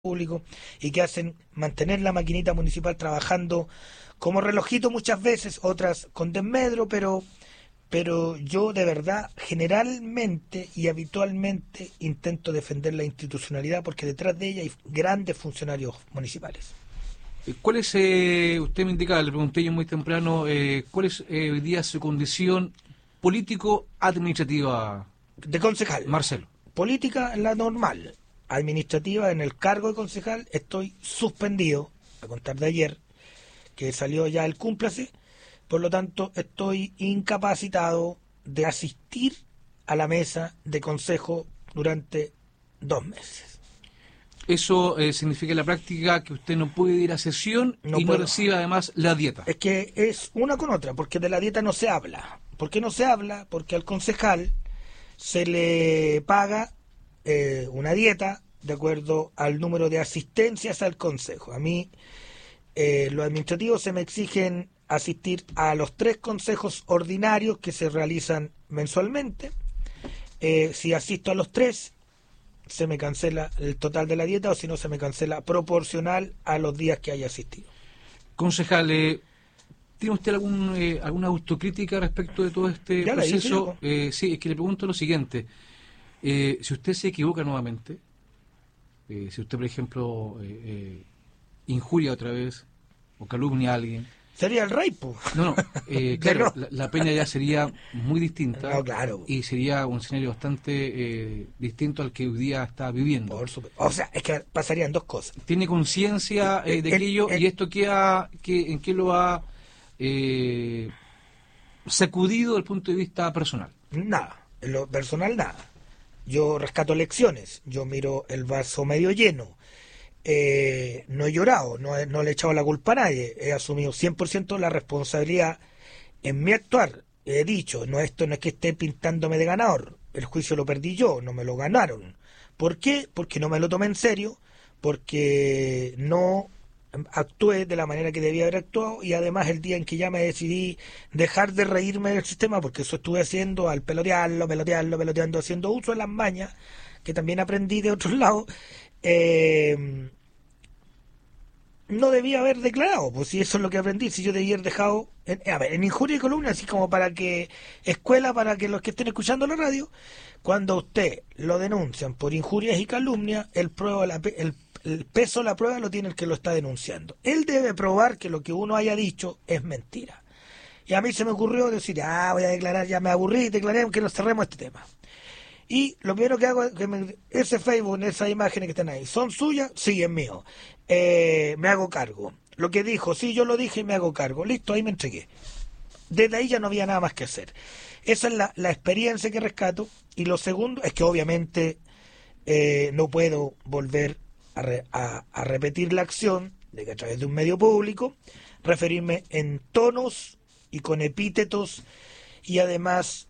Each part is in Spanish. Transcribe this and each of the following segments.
público y que hacen mantener la maquinita municipal trabajando como relojito muchas veces, otras con desmedro, pero yo de verdad generalmente y habitualmente intento defender la institucionalidad porque detrás de ella hay grandes funcionarios municipales. ¿Cuál es, usted me indicaba, le pregunté yo muy temprano, cuál es hoy día su condición político-administrativa, De concejal, Marcelo? política en la normal, administrativa en el cargo de concejal estoy suspendido, a contar de ayer, que salió ya el cúmplice, por lo tanto estoy incapacitado de asistir a la mesa de consejo durante 2 meses. Eso significa en la práctica que usted no puede ir a sesión No y puedo. no recibe además la dieta. Es que es una con otra, porque de la dieta no se habla. ¿Por qué no se habla? Porque al concejal se le paga una dieta de acuerdo al número de asistencias al consejo. A mí, los administrativos se me exigen asistir a los 3 consejos ordinarios que se realizan mensualmente. Si asisto a los 3, se me cancela el total de la dieta, o si no, se me cancela proporcional a los días que haya asistido. Concejal, ¿tiene usted alguna autocrítica respecto de todo este Ya la dije, proceso? Sí, es que le pregunto lo siguiente. Si usted se equivoca nuevamente, si usted, por ejemplo, injuria otra vez o calumnia a alguien, Sería el rey, po. no, claro, No. la pena ya sería muy distinta. No, claro. Y sería un escenario bastante distinto al que hoy día está viviendo. Por supuesto. O sea, es que pasarían 2 cosas. ¿Tiene conciencia de aquello y esto en qué lo ha sacudido desde el punto de vista personal? Nada. En lo personal, nada. Yo rescato lecciones. Yo miro el vaso medio lleno. No he llorado, no le he echado la culpa a nadie. He asumido 100% la responsabilidad en mi actuar. He dicho, esto no es que esté pintándome de ganador. El juicio lo perdí yo, no me lo ganaron. ¿Por qué? Porque no me lo tomé en serio, porque no actué de la manera que debía haber actuado, y además el día en que ya me decidí dejar de reírme del sistema, porque eso estuve haciendo al peloteando, haciendo uso de las mañas que también aprendí de otros lados. No debía haber declarado, pues si eso es lo que aprendí, si yo debía haber dejado, en injuria y calumnia, así como para que, escuela para que los que estén escuchando la radio, cuando a usted lo denuncian por injurias y calumnias, el peso de la prueba lo tiene el que lo está denunciando. Él debe probar que lo que uno haya dicho es mentira. Y a mí se me ocurrió decir, voy a declarar, ya me aburrí, declaré que nos cerremos este tema. Y lo primero que hago es que ese Facebook, esas imágenes que están ahí, ¿son suyas? Sí, es mío. Me hago cargo. Lo que dijo, sí, yo lo dije y me hago cargo. Listo, ahí me entregué. Desde ahí ya no había nada más que hacer. Esa es la experiencia que rescato. Y lo segundo es que obviamente no puedo volver a repetir la acción de que a través de un medio público referirme en tonos y con epítetos y además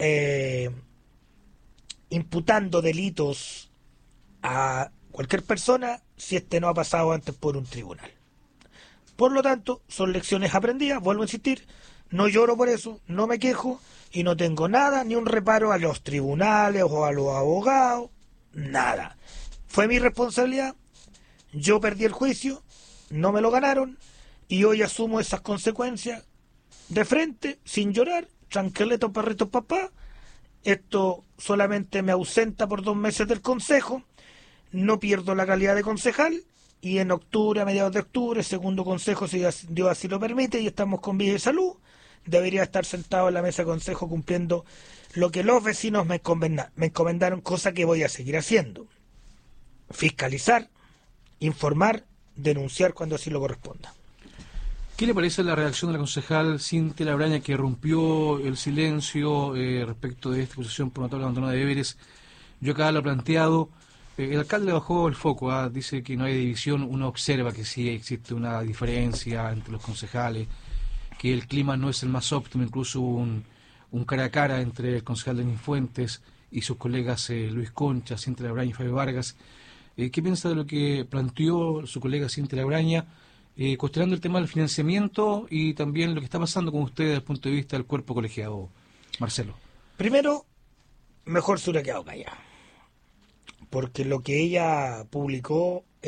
imputando delitos a cualquier persona si este no ha pasado antes por un tribunal. Por lo tanto, son lecciones aprendidas, vuelvo a insistir, no lloro por eso, no me quejo y no tengo nada, ni un reparo a los tribunales o a los abogados, nada. Fue mi responsabilidad, yo perdí el juicio, no me lo ganaron y hoy asumo esas consecuencias de frente, sin llorar, tranquilito perrito papá. Esto solamente me ausenta por 2 meses del consejo, no pierdo la calidad de concejal y en octubre, a mediados de octubre, segundo consejo, si Dios así lo permite y estamos con vida y salud, debería estar sentado en la mesa de consejo cumpliendo lo que los vecinos me encomendaron, cosa que voy a seguir haciendo: fiscalizar, informar, denunciar cuando así lo corresponda. ¿Qué le parece la reacción de la concejal Cintia Labraña, que rompió el silencio respecto de esta acusación por notable abandono de deberes? Yo acá lo he planteado, el alcalde bajó el foco, dice que no hay división, uno observa que sí existe una diferencia entre los concejales, que el clima no es el más óptimo, incluso un cara a cara entre el concejal Denis Fuentes y sus colegas Luis Concha, Cintia Labraña y Fabio Vargas. ¿Qué piensa de lo que planteó su colega Cintia Labraña? Cuestionando el tema del financiamiento y también lo que está pasando con usted desde el punto de vista del cuerpo colegiado, Marcelo. Primero, mejor se hubiera quedado callada, porque lo que ella publicó